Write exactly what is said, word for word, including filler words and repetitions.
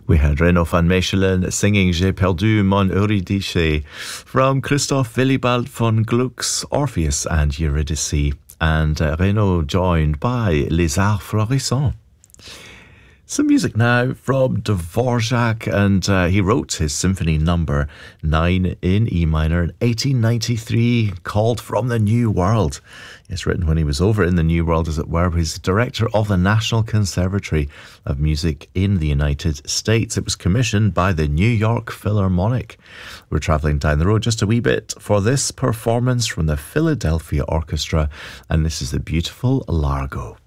We had Renaud van Mechelen singing J'ai perdu mon Eurydice from Christoph Willibald von Gluck's Orpheus and Eurydice, and uh, Renaud joined by Les Arts Florissants. Some music now from Dvorak, and uh, he wrote his Symphony Number nine in E minor in eighteen ninety-three, called From the New World. It's written when he was over in the New World, as it were. He's director of the National Conservatory of Music in the United States. It was commissioned by the New York Philharmonic. We're travelling down the road just a wee bit for this performance from the Philadelphia Orchestra, and this is the beautiful Largo.